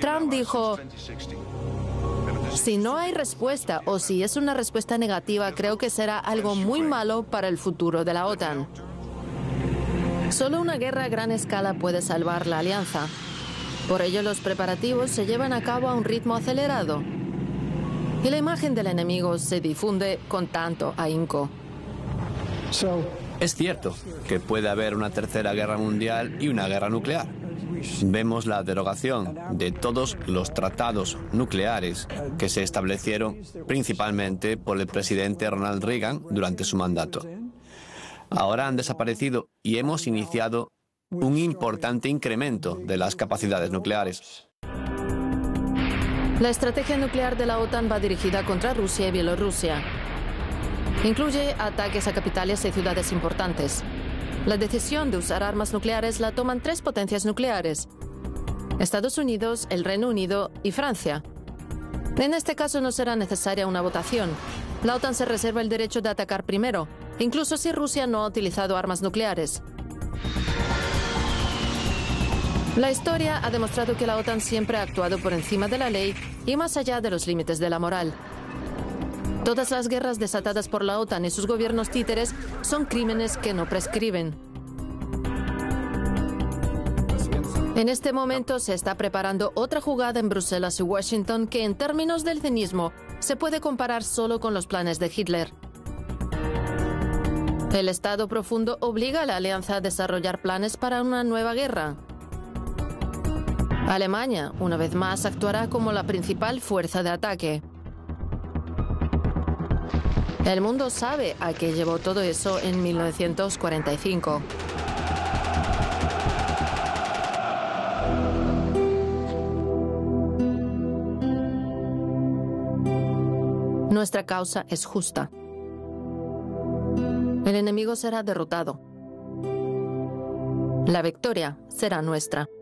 Trump dijo: si no hay respuesta o si es una respuesta negativa, creo que será algo muy malo para el futuro de la OTAN. Solo una guerra a gran escala puede salvar la alianza. Por ello, los preparativos se llevan a cabo a un ritmo acelerado. Y la imagen del enemigo se difunde con tanto ahínco. Es cierto que puede haber una tercera guerra mundial y una guerra nuclear. Vemos la derogación de todos los tratados nucleares que se establecieron principalmente por el presidente Ronald Reagan durante su mandato. Ahora han desaparecido y hemos iniciado un importante incremento de las capacidades nucleares. La estrategia nuclear de la OTAN va dirigida contra Rusia y Bielorrusia. Incluye ataques a capitales y ciudades importantes. La decisión de usar armas nucleares la toman 3 potencias nucleares: Estados Unidos, el Reino Unido y Francia. En este caso no será necesaria una votación. La OTAN se reserva el derecho de atacar primero, incluso si Rusia no ha utilizado armas nucleares. La historia ha demostrado que la OTAN siempre ha actuado por encima de la ley y más allá de los límites de la moral. Todas las guerras desatadas por la OTAN y sus gobiernos títeres son crímenes que no prescriben. En este momento se está preparando otra jugada en Bruselas y Washington que, en términos del cinismo, se puede comparar solo con los planes de Hitler. El Estado profundo obliga a la alianza a desarrollar planes para una nueva guerra. Alemania, una vez más, actuará como la principal fuerza de ataque. El mundo sabe a qué llevó todo eso en 1945. Nuestra causa es justa. El enemigo será derrotado. La victoria será nuestra.